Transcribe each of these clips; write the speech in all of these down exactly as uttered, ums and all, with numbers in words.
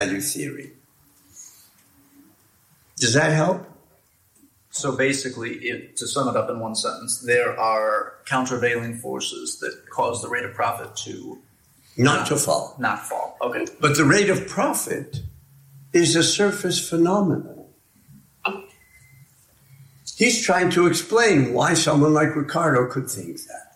value theory. Does that help? So basically, if, to sum it up in one sentence, there are countervailing forces that cause the rate of profit to Not, not to fall. Not fall. Okay. But the rate of profit is a surface phenomenon. He's trying to explain why someone like Ricardo could think that.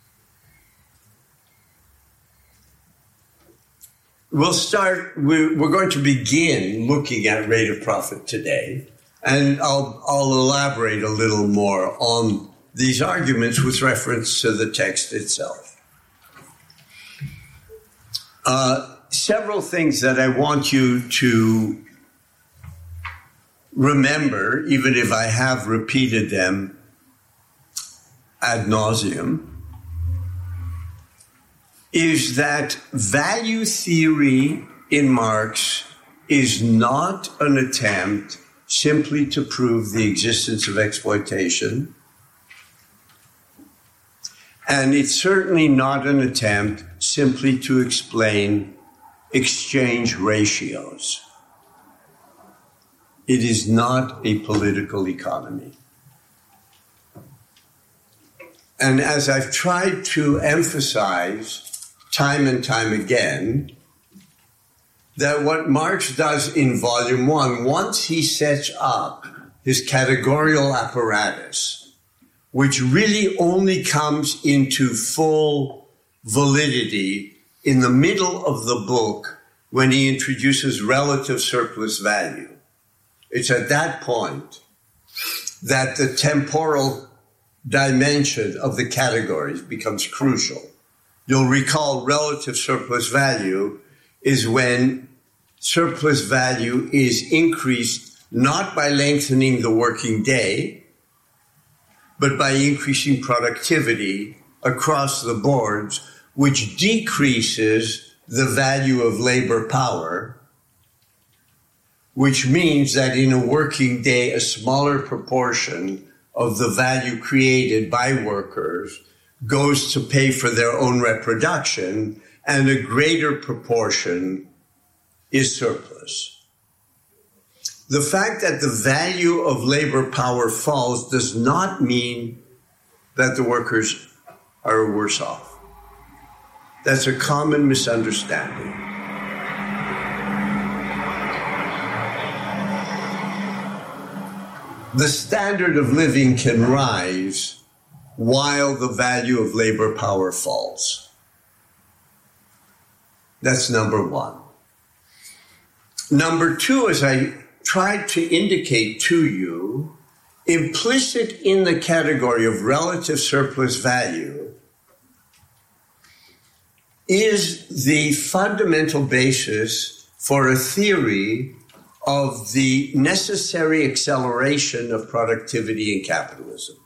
We'll start, we're, we're going to begin looking at rate of profit today, and I'll, I'll elaborate a little more on these arguments with reference to the text itself. Uh, several things that I want you to remember, even if I have repeated them ad nauseum, is that value theory in Marx is not an attempt simply to prove the existence of exploitation, and it's certainly not an attempt simply to explain exchange ratios. It is not a political economy. And as I've tried to emphasize time and time again, that what Marx does in Volume One, once he sets up his categorical apparatus, which really only comes into full validity in the middle of the book when he introduces relative surplus value. It's at that point that the temporal dimension of the categories becomes crucial. You'll recall relative surplus value is when surplus value is increased not by lengthening the working day, but by increasing productivity across the boards, which decreases the value of labor power, which means that in a working day, a smaller proportion of the value created by workers goes to pay for their own reproduction, and a greater proportion is surplus. The fact that the value of labor power falls does not mean that the workers are worse off. That's a common misunderstanding. The standard of living can rise while the value of labor power falls. That's number one. Number two, as I tried to indicate to you, implicit in the category of relative surplus value is the fundamental basis for a theory of the necessary acceleration of productivity in capitalism.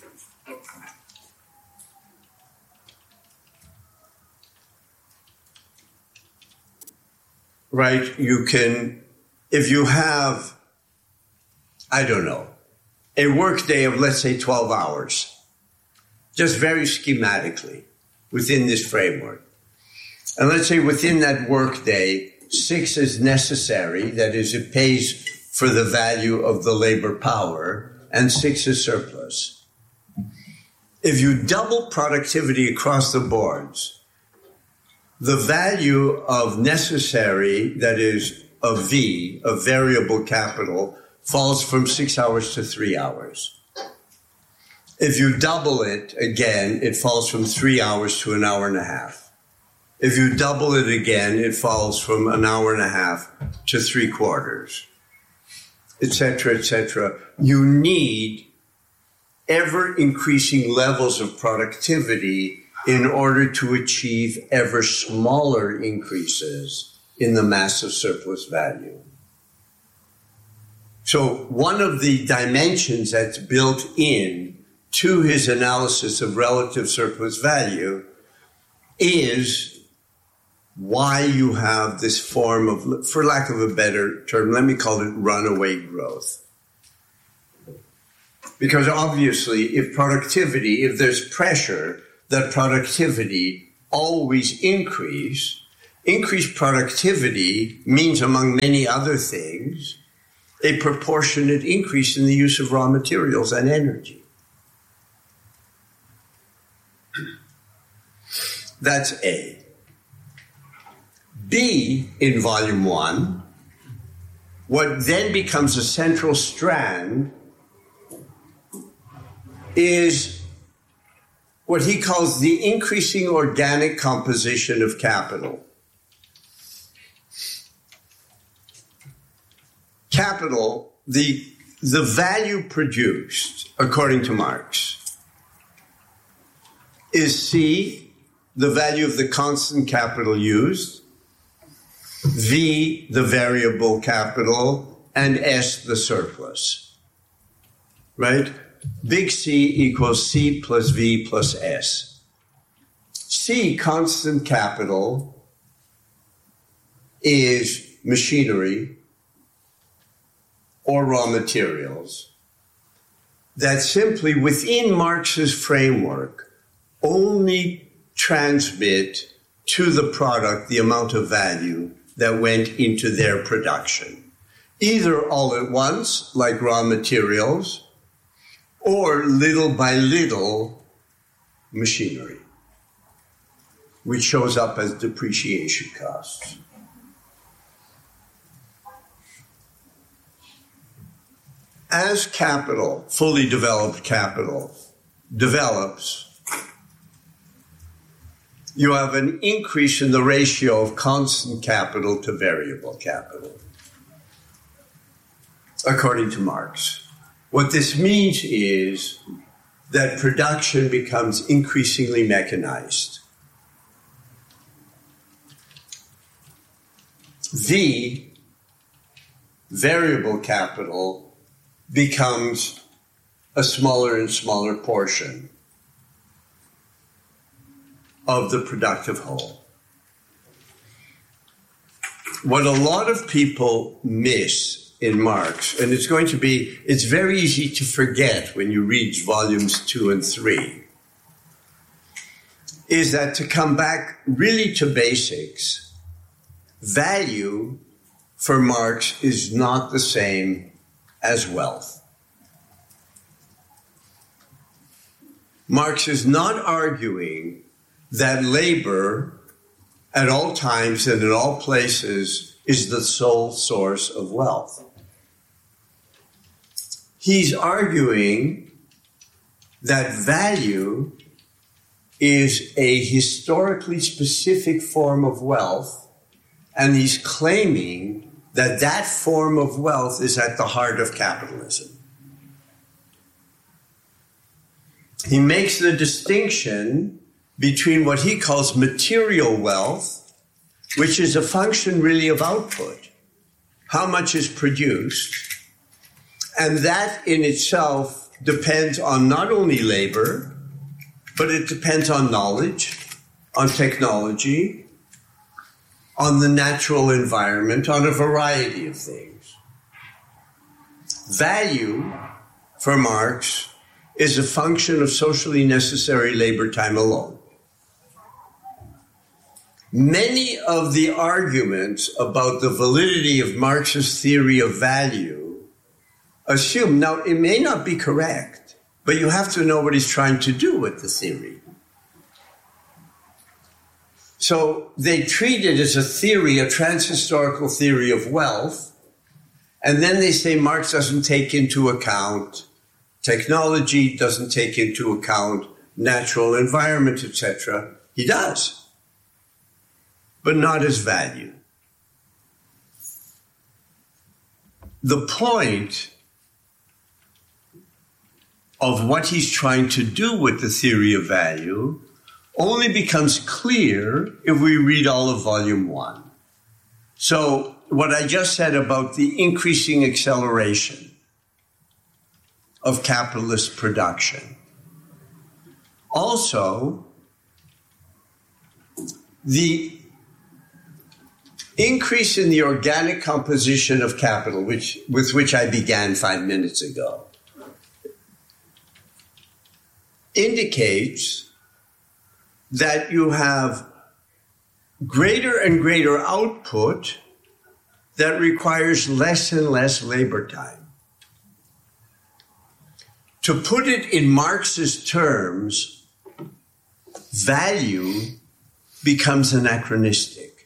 Right? You can, if you have, I don't know, a workday of, let's say, twelve hours, just very schematically within this framework. And let's say within that workday, six is necessary, that is, it pays for the value of the labor power, and six is surplus. If you double productivity across the boards, the value of necessary, that is, of V, of variable capital, falls from six hours to three hours. If you double it again, it falls from three hours to an hour and a half. If you double it again, it falls from an hour and a half to three quarters, et cetera, et cetera. You need ever increasing levels of productivity in order to achieve ever smaller increases in the mass of surplus value. So one of the dimensions that's built in to his analysis of relative surplus value is why you have this form of, for lack of a better term, let me call it runaway growth. Because obviously, if productivity, if there's pressure that productivity always increase, increased productivity means, among many other things, a proportionate increase in the use of raw materials and energy. That's A. B, in volume one, what then becomes a central strand is what he calls the increasing organic composition of capital. Capital, the, the value produced, according to Marx, is C, the value of the constant capital used, V, the variable capital, and S, the surplus. Right? Big C equals C plus V plus S. C, constant capital, is machinery or raw materials that simply, within Marx's framework, only transmit to the product the amount of value that went into their production, either all at once, like raw materials, or little by little, machinery, which shows up as depreciation costs. As capital, fully developed capital, develops, you have an increase in the ratio of constant capital to variable capital, according to Marx. What this means is that production becomes increasingly mechanized. V, variable capital, becomes a smaller and smaller portion of the productive whole. What a lot of people miss in Marx, and it's going to be, it's very easy to forget when you read volumes two and three, is that to come back really to basics, value for Marx is not the same as wealth. Marx is not arguing that labor at all times and in all places is the sole source of wealth. He's arguing that value is a historically specific form of wealth, and he's claiming that that form of wealth is at the heart of capitalism. He makes the distinction between what he calls material wealth, which is a function really of output, how much is produced, and that in itself depends on not only labor, but it depends on knowledge, on technology, on the natural environment, on a variety of things. Value, for Marx, is a function of socially necessary labor time alone. Many of the arguments about the validity of Marx's theory of value assume, now it may not be correct, but you have to know what he's trying to do with the theory. So they treat it as a theory, a transhistorical theory of wealth, and then they say Marx doesn't take into account technology, doesn't take into account natural environment, et cetera. He does, but not as value. The point of what he's trying to do with the theory of value only becomes clear if we read all of volume one. So what I just said about the increasing acceleration of capitalist production. Also, the increase in the organic composition of capital, which, with which I began five minutes ago, indicates that you have greater and greater output that requires less and less labor time. To put it in Marx's terms, value becomes anachronistic.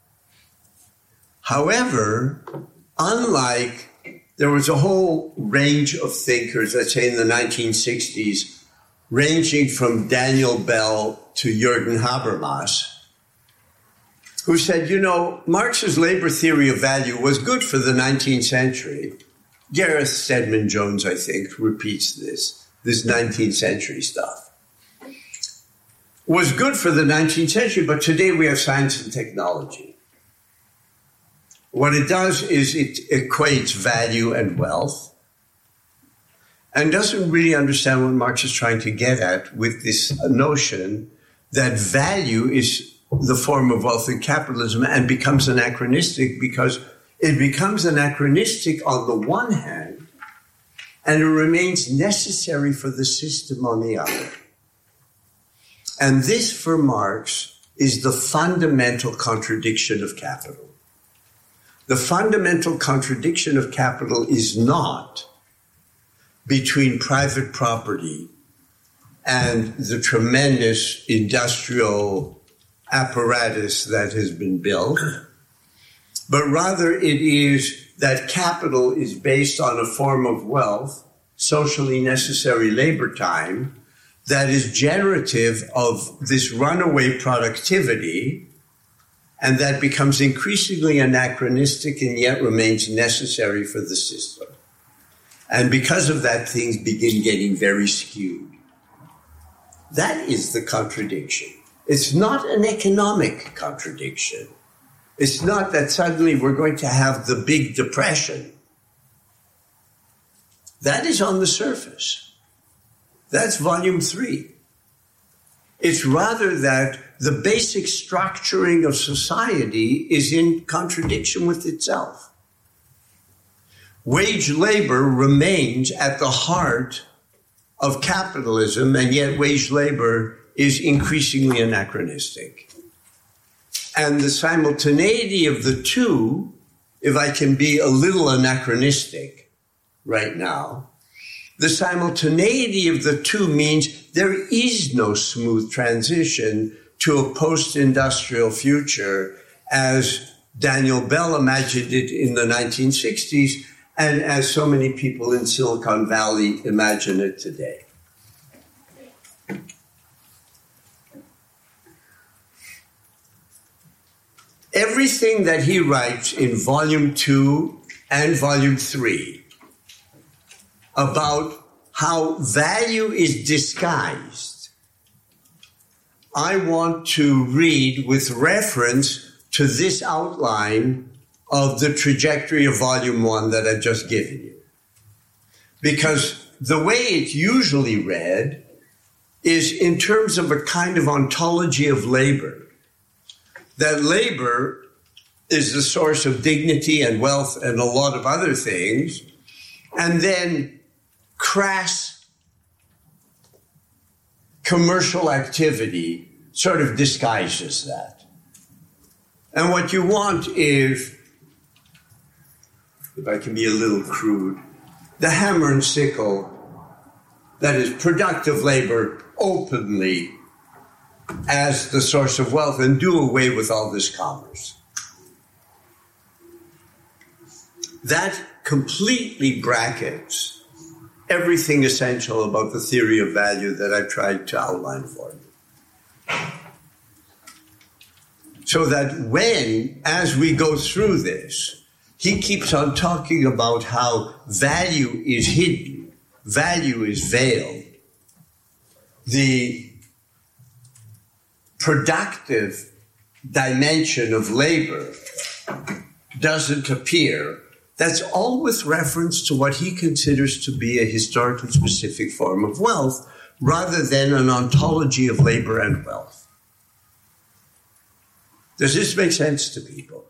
However, unlike, there was a whole range of thinkers, let's say in the nineteen sixties, ranging from Daniel Bell to Jürgen Habermas, who said, you know, Marx's labor theory of value was good for the nineteenth century. Gareth Stedman Jones, I think, repeats this, this nineteenth century stuff. Was good for the nineteenth century, but today we have science and technology. What it does is it equates value and wealth and doesn't really understand what Marx is trying to get at with this notion that value is the form of wealth in capitalism and becomes anachronistic because it becomes anachronistic on the one hand and it remains necessary for the system on the other. And this, for Marx, is the fundamental contradiction of capital. The fundamental contradiction of capital is not between private property and the tremendous industrial apparatus that has been built, but rather it is that capital is based on a form of wealth, socially necessary labor time, that is generative of this runaway productivity, and that becomes increasingly anachronistic and yet remains necessary for the system. And because of that, things begin getting very skewed. That is the contradiction. It's not an economic contradiction. It's not that suddenly we're going to have the big depression. That is on the surface. That's volume three. It's rather that the basic structuring of society is in contradiction with itself. Wage labor remains at the heart of capitalism, and yet wage labor is increasingly anachronistic. And the simultaneity of the two, if I can be a little anachronistic right now, the simultaneity of the two means there is no smooth transition to a post-industrial future as Daniel Bell imagined it in the nineteen sixties and as so many people in Silicon Valley imagine it today. Everything that he writes in volume two and volume three about how value is disguised, I want to read with reference to this outline of the trajectory of volume one that I've just given you. Because the way it's usually read is in terms of a kind of ontology of labor. That labor is the source of dignity and wealth and a lot of other things, and then crass commercial activity sort of disguises that. And what you want is, if I can be a little crude, the hammer and sickle, that is productive labor openly as the source of wealth and do away with all this commerce. That completely brackets everything essential about the theory of value that I've tried to outline for you. So that when, as we go through this, he keeps on talking about how value is hidden, value is veiled, the productive dimension of labor doesn't appear. That's all with reference to what he considers to be a historically specific form of wealth, rather than an ontology of labor and wealth. Does this make sense to people?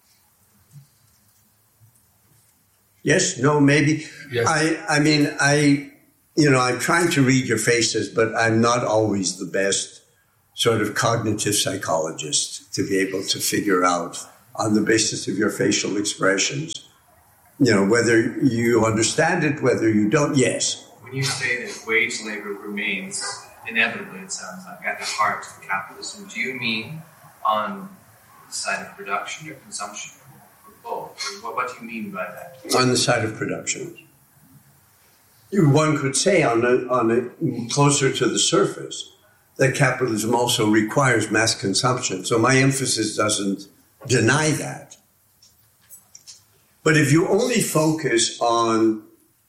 Yes? No? Maybe? Yes. I, I mean, I, you know, I'm trying to read your faces, but I'm not always the best sort of cognitive psychologist. to be able to figure out on the basis of your facial expressions, you know, whether you understand it, whether you don't. Yes. When you say that wage labor remains inevitably, it sounds like, at the heart of capitalism, do you mean on the side of production or consumption, or both? Or what, what do you mean by that? On the side of production. One could say on a, on a, closer to the surface that capitalism also requires mass consumption. So my emphasis doesn't deny that. But if you only focus on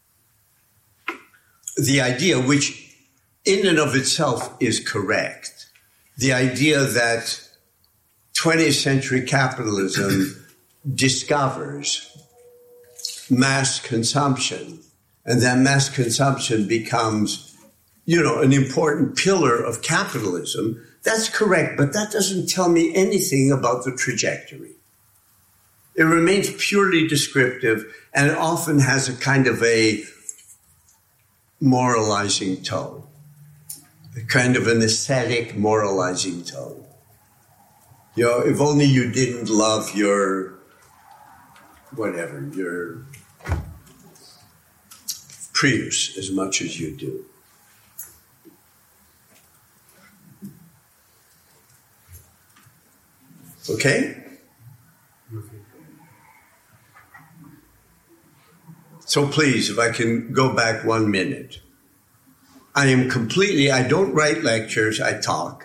the idea, which in and of itself is correct, the idea that twentieth century capitalism discovers mass consumption, and that mass consumption becomes, you know, an important pillar of capitalism, that's correct, but that doesn't tell me anything about the trajectory. It remains purely descriptive and often has a kind of a moralizing tone, a kind of an aesthetic moralizing tone. You know, if only you didn't love your, whatever, your Prius as much as you do. Okay? So please, if I can go back one minute. I am completely, I don't write lectures, I talk.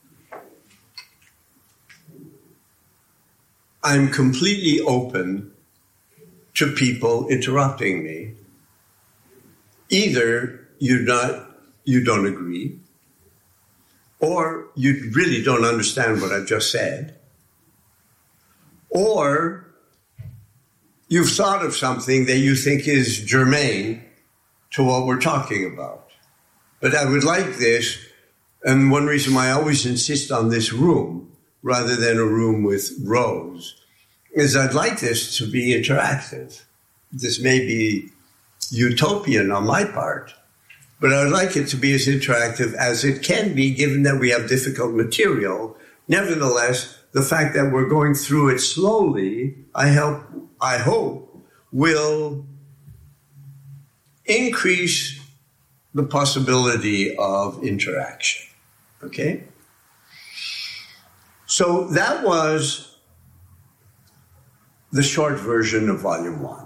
I'm completely open to people interrupting me. Either you not you don't agree, or you really don't understand what I've just said, or you've thought of something that you think is germane to what we're talking about. But I would like this, and one reason why I always insist on this room rather than a room with rows, is I'd like this to be interactive. This may be utopian on my part, but I'd like it to be as interactive as it can be, given that we have difficult material. Nevertheless, the fact that we're going through it slowly, I help, I hope, will increase the possibility of interaction. Okay? So that was the short version of volume one.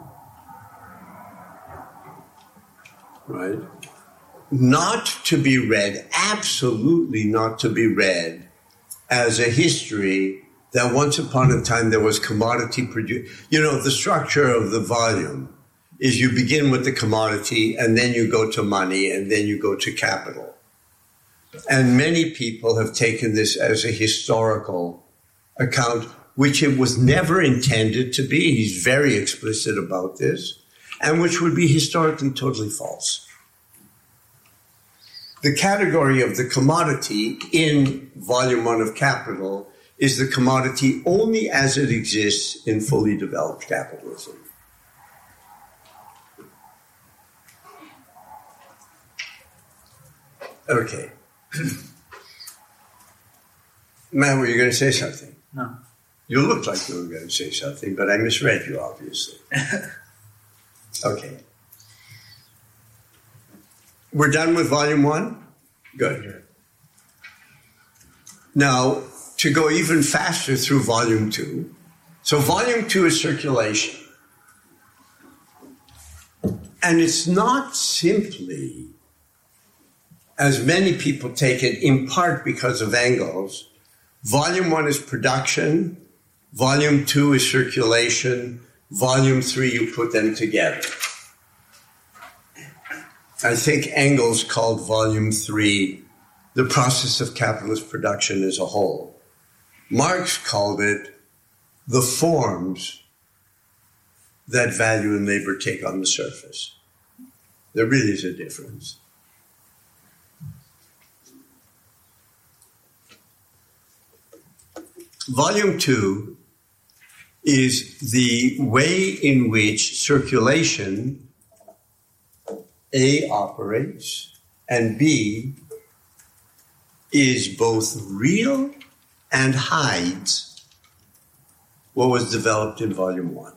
Right? Not to be read, absolutely not to be read as a history that once upon a time there was commodity produce. You know, the structure of the volume is you begin with the commodity and then you go to money and then you go to capital. And many people have taken this as a historical account, which it was never intended to be. He's very explicit about this. And which would be historically totally false. The category of the commodity in volume one of Capital is the commodity only as it exists in fully developed capitalism. Okay. Man, were you going to say something? No. You looked like you were going to say something, but I misread you, obviously. Okay. We're done with volume one? Good. Now, to go even faster through volume two. So volume two is circulation. And it's not simply, as many people take it, in part because of Engels. Volume one is production. Volume two is circulation. Volume three, you put them together. I think Engels called volume three the process of capitalist production as a whole. Marx called it the forms that value and labor take on the surface. There really is a difference. Volume two is the way in which circulation, A, operates, and B, is both real and hides what was developed in volume one.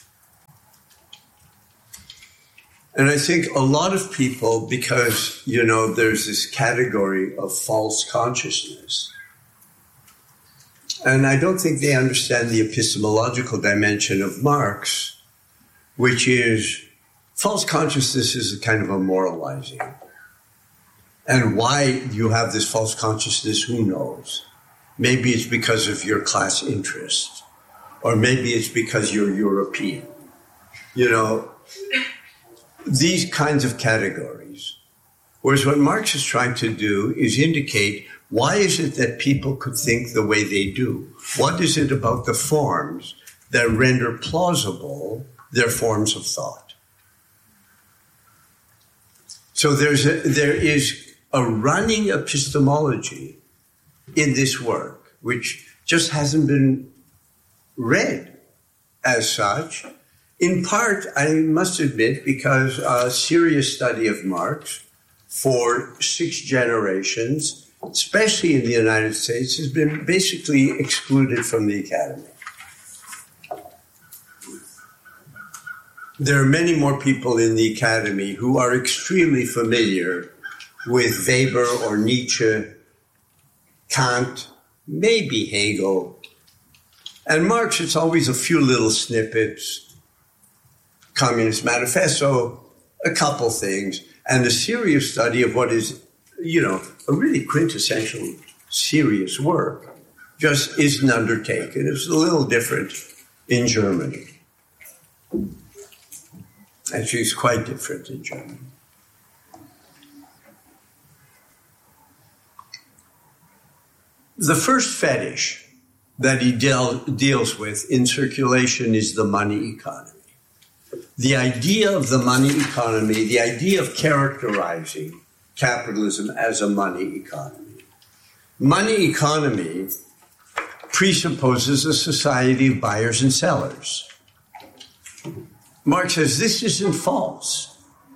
And I think a lot of people, because, you know, there's this category of false consciousness, and I don't think they understand the epistemological dimension of Marx, which is false consciousness is a kind of a moralizing. And why you have this false consciousness, who knows? Maybe it's because of your class interest, or maybe it's because you're European. You know, these kinds of categories. Whereas what Marx is trying to do is indicate, why is it that people could think the way they do? What is it about the forms that render plausible their forms of thought? So there's a, there is a running epistemology in this work, which just hasn't been read as such. In part, I must admit, because a serious study of Marx for six generations, especially in the United States, has been basically excluded from the academy. There are many more people in the academy who are extremely familiar with Weber or Nietzsche, Kant, maybe Hegel. And Marx, it's always a few little snippets, Communist Manifesto, a couple things, and a serious study of what is, you know, a really quintessential serious work just isn't undertaken. It's a little different in Germany. Actually, it's quite different in Germany. The first fetish that he deal, deals with in circulation is the money economy. The idea of the money economy, the idea of characterizing capitalism as a money economy. Money economy presupposes a society of buyers and sellers. Marx says this isn't false.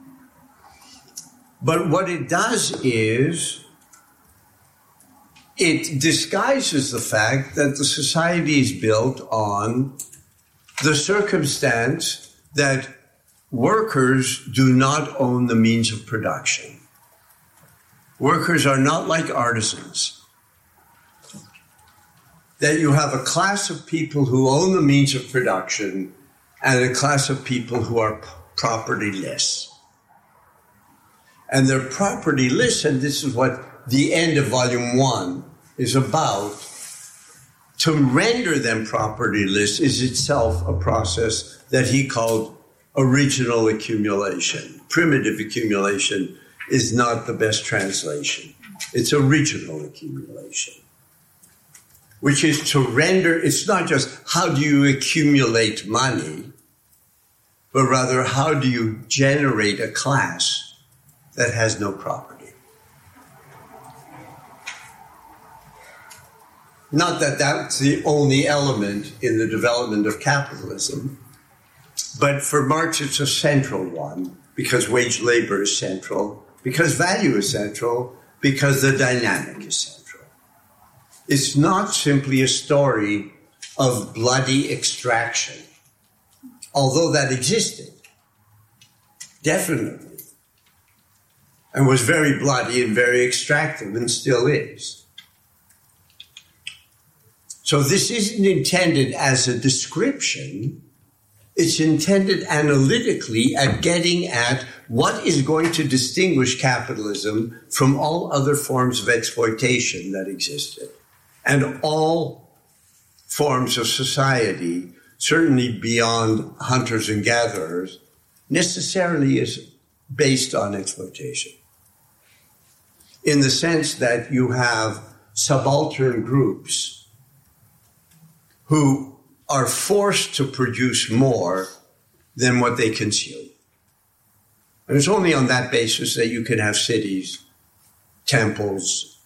But what it does is it disguises the fact that the society is built on the circumstance that workers do not own the means of production. Workers are not like artisans. That you have a class of people who own the means of production and a class of people who are propertyless. And they're propertyless, and this is what the end of volume one is about. To render them propertyless is itself a process that he called original accumulation. Primitive accumulation is not the best translation. It's original accumulation, which is to render, it's not just how do you accumulate money, but rather how do you generate a class that has no property. Not that that's the only element in the development of capitalism, but for Marx it's a central one, because wage labor is central, because value is central, because the dynamic is central. It's not simply a story of bloody extraction, although that existed, definitely, and was very bloody and very extractive and still is. So this isn't intended as a description. It's intended analytically at getting at what is going to distinguish capitalism from all other forms of exploitation that existed. And all forms of society, certainly beyond hunters and gatherers, necessarily is based on exploitation. In the sense that you have subaltern groups who are forced to produce more than what they consume. And it's only on that basis that you can have cities, temples,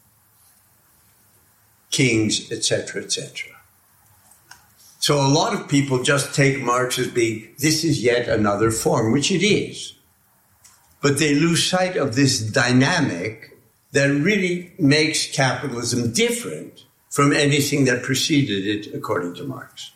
kings, et cetera, et cetera. So a lot of people just take Marx as being, this is yet another form, which it is. But they lose sight of this dynamic that really makes capitalism different from anything that preceded it, according to Marx.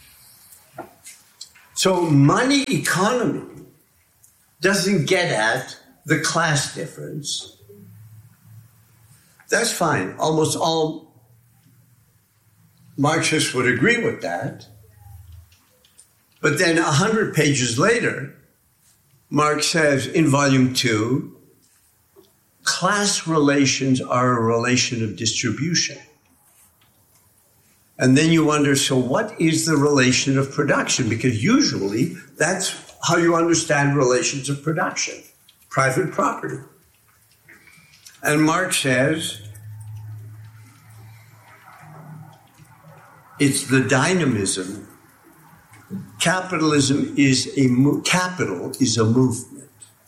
So money economy doesn't get at the class difference. That's fine. Almost all Marxists would agree with that. But then a hundred pages later, Marx says in volume two, class relations are a relation of distribution. And then you wonder, so what is the relation of production? Because usually that's how you understand relations of production, private property. And Marx says it's the dynamism. Capitalism is a mo- capital is a movement.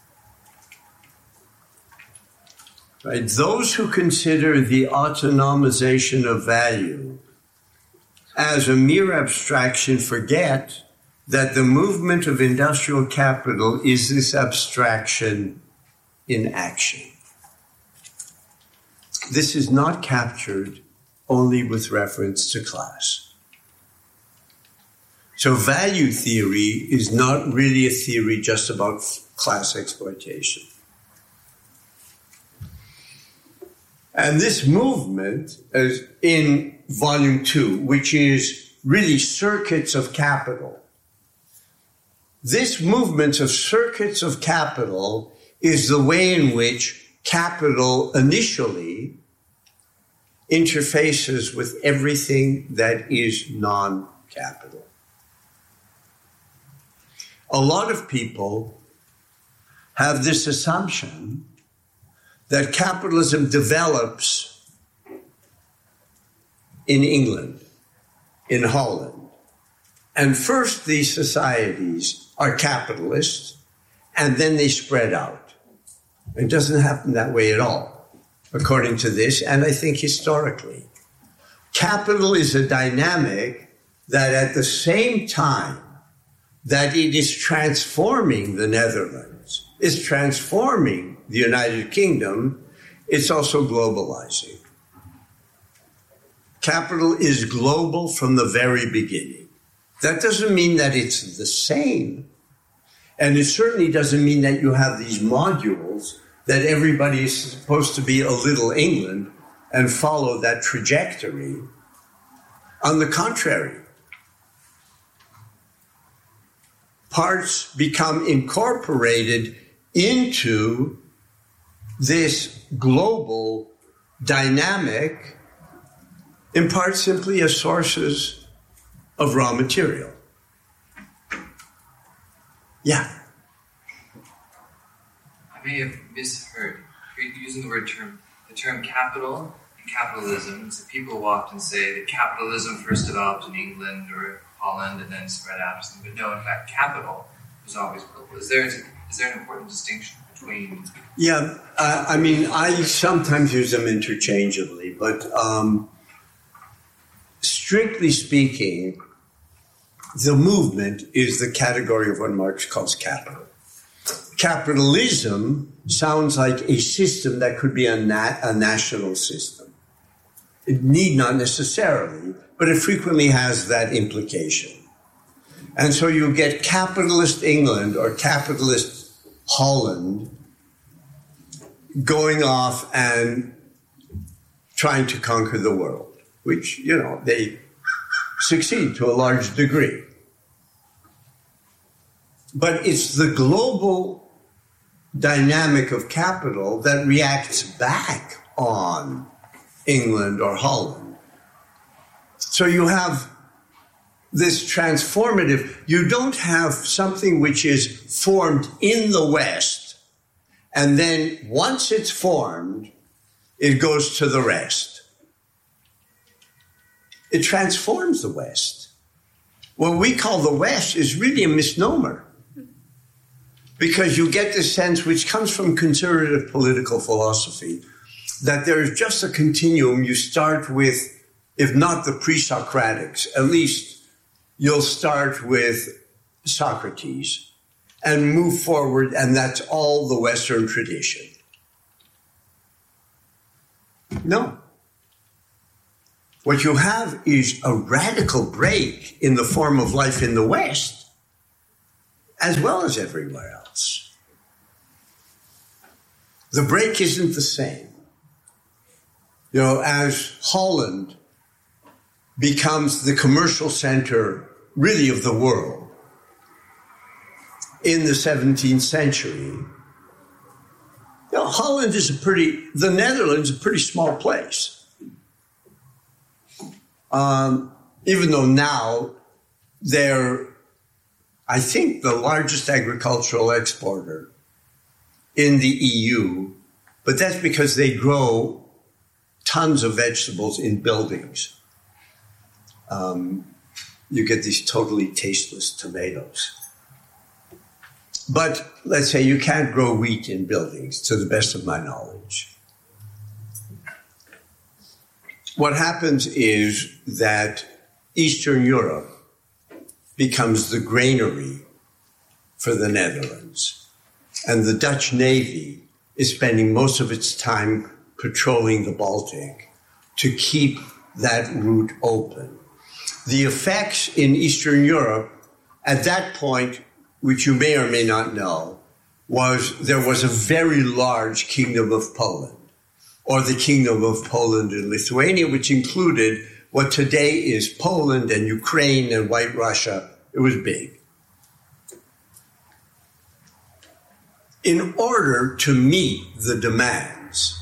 Right? Those who consider the autonomization of value as a mere abstraction forget that the movement of industrial capital is this abstraction in action. This is not captured only with reference to class. So value theory is not really a theory just about class exploitation. And this movement is in volume two, which is really circuits of capital. This movement of circuits of capital is the way in which capital initially interfaces with everything that is non-capital. A lot of people have this assumption that capitalism develops in England, in Holland. And first these societies are capitalist, and then they spread out. It doesn't happen that way at all, according to this, and I think historically. Capital is a dynamic that at the same time that it is transforming the Netherlands, is transforming the United Kingdom, it's also globalizing. Capital is global from the very beginning. That doesn't mean that it's the same. And it certainly doesn't mean that you have these modules that everybody is supposed to be a little England and follow that trajectory. On the contrary, parts become incorporated into this global dynamic, in part simply as sources of raw material. Yeah. I may have misheard. You're using the word term, the term capital and capitalism. So people often say that capitalism first developed in England or Holland and then spread out or something. But no, in fact, capital was always global. Is there, is there an important distinction between? Yeah, uh, I mean, I sometimes use them interchangeably, but um, strictly speaking, the movement is the category of what Marx calls capital. Capitalism sounds like a system that could be a, nat- a national system. It need not necessarily, but it frequently has that implication. And so you get capitalist England or capitalist Holland going off and trying to conquer the world, which, you know, they succeed to a large degree. But it's the global dynamic of capital that reacts back on England or Holland. So you have this transformative, you don't have something which is formed in the West, and then once it's formed, it goes to the rest. It transforms the West. What we call the West is really a misnomer, because you get this sense, which comes from conservative political philosophy, that there is just a continuum. You start with, if not the pre-Socratics, at least you'll start with Socrates and move forward, and that's all the Western tradition. No. What you have is a radical break in the form of life in the West, as well as everywhere else. The break isn't the same. You know, as Holland becomes the commercial center, really, of the world in the seventeenth century, you know, Holland is a pretty, the Netherlands is a pretty small place. Um, even though now they're, I think, the largest agricultural exporter in the E U, but that's because they grow tons of vegetables in buildings. Um, you get these totally tasteless tomatoes. But let's say you can't grow wheat in buildings, to the best of my knowledge. What happens is that Eastern Europe becomes the granary for the Netherlands. And the Dutch Navy is spending most of its time patrolling the Baltic to keep that route open. The effects in Eastern Europe at that point, which you may or may not know, was there was a very large Kingdom of Poland, or the Kingdom of Poland and Lithuania, which included what today is Poland and Ukraine and White Russia. It was big. In order to meet the demands,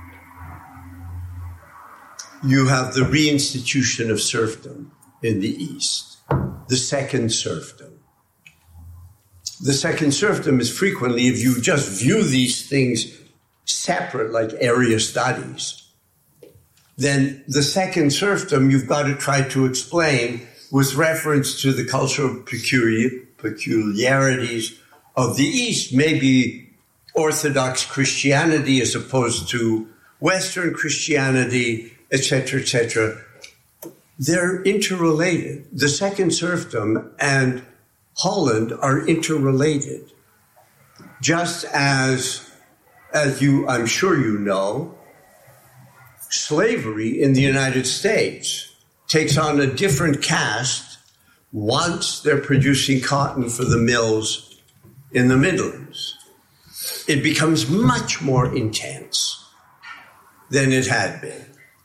you have the reinstitution of serfdom in the East, the second serfdom. The second serfdom is frequently, if you just view these things separate, like area studies, then the second serfdom you've got to try to explain with reference to the cultural peculiar, peculiarities of the East, maybe Orthodox Christianity as opposed to Western Christianity, et cetera, et cetera. They're interrelated. The second serfdom and Holland are interrelated. Just as, as you, I'm sure you know, slavery in the United States takes on a different cast once they're producing cotton for the mills in the Midlands. It becomes much more intense than it had been.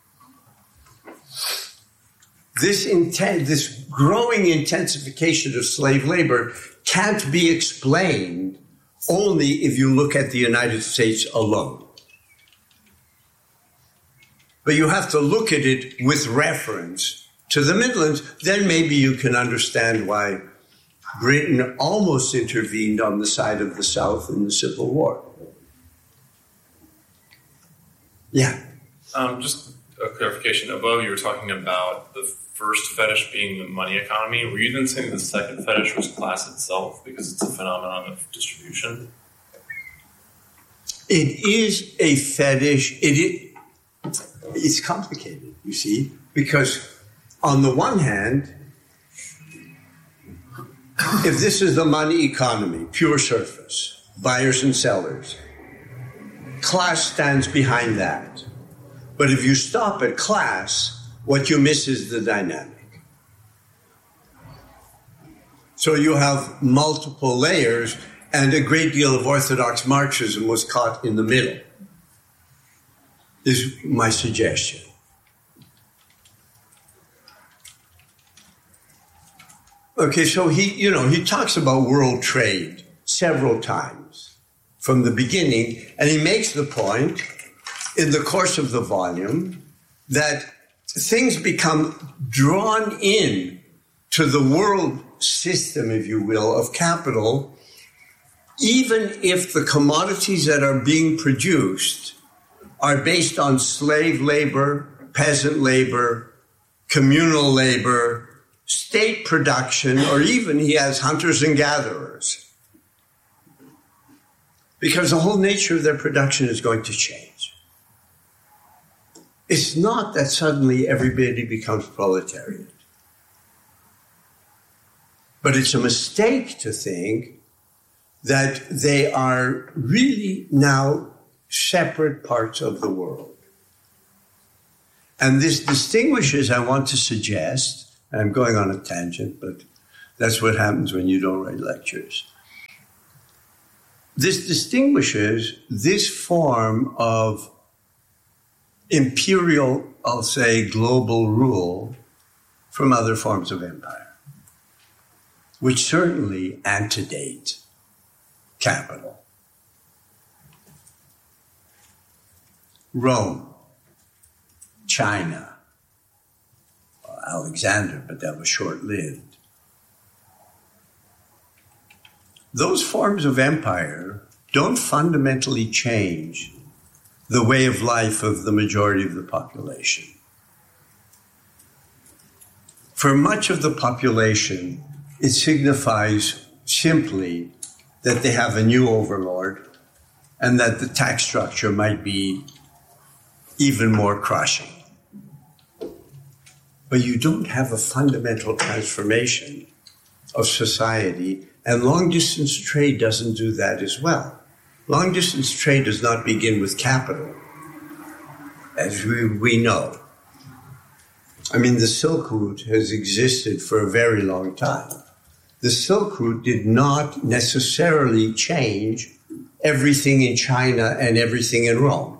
This intent, this growing intensification of slave labor can't be explained only if you look at the United States alone. But you have to look at it with reference to the Midlands. Then maybe you can understand why Britain almost intervened on the side of the South in the Civil War. Yeah. Um, just a clarification. Above, you were talking about the first fetish being the money economy. Were you then saying the second fetish was class itself because it's a phenomenon of distribution? It is a fetish. It is, it's complicated, you see, because on the one hand, if this is the money economy, pure surface, buyers and sellers, class stands behind that. But if you stop at class, what you miss is the dynamic. So you have multiple layers, and a great deal of Orthodox Marxism was caught in the middle, is my suggestion. Okay, so he, you know, he talks about world trade several times from the beginning, and he makes the point in the course of the volume that things become drawn in to the world system, if you will, of capital, even if the commodities that are being produced are based on slave labor, peasant labor, communal labor, state production, or even he has hunters and gatherers. Because the whole nature of their production is going to change. It's not that suddenly everybody becomes proletariat. But it's a mistake to think that they are really now separate parts of the world. And this distinguishes, I want to suggest, and I'm going on a tangent, but that's what happens when you don't write lectures. This distinguishes this form of imperial, I'll say, global rule from other forms of empire, which certainly antedate capital. Rome, China, well, Alexander, but that was short-lived. Those forms of empire don't fundamentally change the way of life of the majority of the population. For much of the population, it signifies simply that they have a new overlord and that the tax structure might be even more crushing. But you don't have a fundamental transformation of society, and long-distance trade doesn't do that as well. Long-distance trade does not begin with capital, as we, we know. I mean, the Silk Route has existed for a very long time. The Silk Route did not necessarily change everything in China and everything in Rome.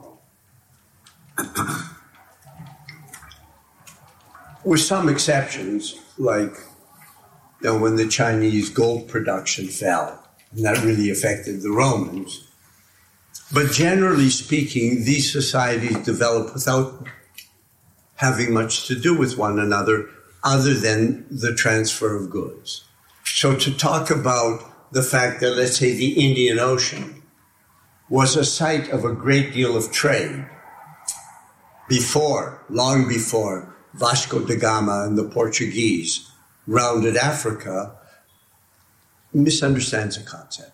With some exceptions, like you know, when the Chinese gold production fell, and that really affected the Romans. But generally speaking, these societies developed without having much to do with one another other than the transfer of goods. So to talk about the fact that, let's say, the Indian Ocean was a site of a great deal of trade before, long before Vasco da Gama and the Portuguese rounded Africa, misunderstands the concept.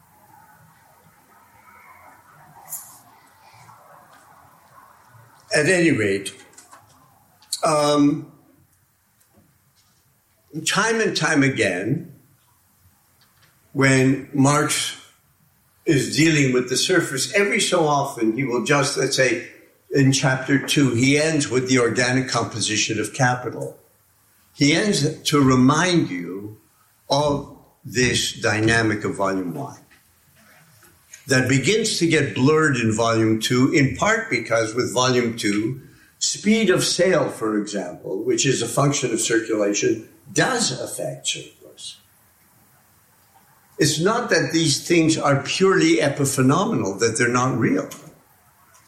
At any rate, um, time and time again, when Marx is dealing with the surface, every so often he will just, let's say, in chapter two, he ends with the organic composition of capital. He ends to remind you of this dynamic of volume one that begins to get blurred in volume two, in part because with volume two, speed of sale, for example, which is a function of circulation, does affect surplus. It's not that these things are purely epiphenomenal, that they're not real.